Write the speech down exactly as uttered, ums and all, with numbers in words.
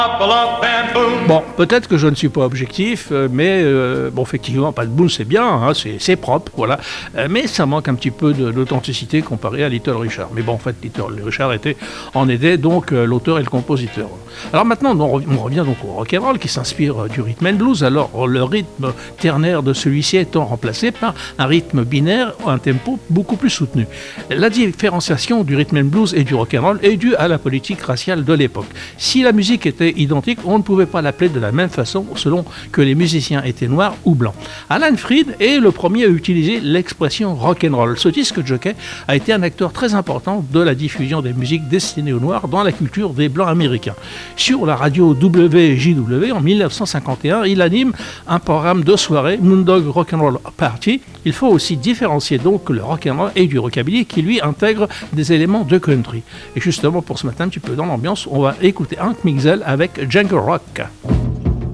Bon, peut-être que je ne suis pas objectif, euh, mais euh, bon, effectivement, Pat Boone, c'est bien, hein, c'est, c'est propre, voilà. Euh, mais ça manque un petit peu de, d'authenticité comparé à Little Richard. Mais bon, en fait, Little Richard était, en était donc euh, l'auteur et le compositeur. Alors maintenant, on, re- on revient donc au rock'n'roll qui s'inspire euh, du rhythm and blues. Alors, le rythme ternaire de celui-ci étant remplacé par un rythme binaire, un tempo beaucoup plus soutenu. La différenciation du rhythm and blues et du rock'n'roll est due à la politique raciale de l'époque. Si la musique était identique, on ne pouvait pas l'appeler de la même façon selon que les musiciens étaient noirs ou blancs. Alan Freed est le premier à utiliser l'expression rock'n'roll. Ce disque jockey a été un acteur très important de la diffusion des musiques destinées aux noirs dans la culture des blancs américains. Sur la radio W J W en dix-neuf cent cinquante et un, il anime un programme de soirée, Moondog Rock'n'Roll Party. Il faut aussi différencier donc le rock'n'roll et du rockabilly qui lui intègre des éléments de country. Et justement pour ce matin un petit peu dans l'ambiance, on va écouter Hank Mixel avec Jungle Rock.